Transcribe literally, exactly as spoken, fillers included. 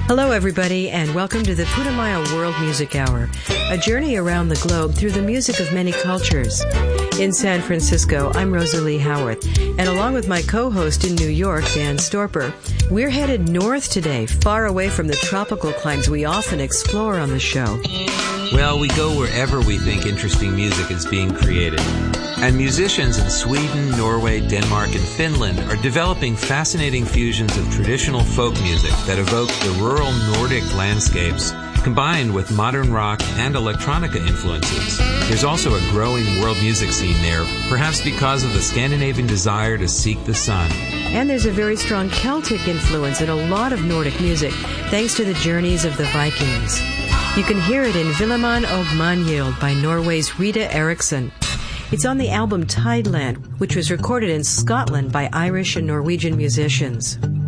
Hello, everybody, and welcome to the Putumayo World Music Hour, a journey around the globe through the music of many cultures. In San Francisco, I'm Rosalie Howarth, and along with my co-host in New York, Dan Storper, we're headed north today, far away from the tropical climes we often explore on the show. Well, we go wherever we think interesting music is being created. And musicians in Sweden, Norway, Denmark, and Finland are developing fascinating fusions of traditional folk music that evoke the rural Nordic landscapes, combined with modern rock and electronica influences. There's also a growing world music scene there, perhaps because of the Scandinavian desire to seek the sun. And there's a very strong Celtic influence in a lot of Nordic music, thanks to the journeys of the Vikings. You can hear it in Villemann og Magnhild by Norway's Rita Eriksson. It's on the album Tideland, which was recorded in Scotland by Irish and Norwegian musicians.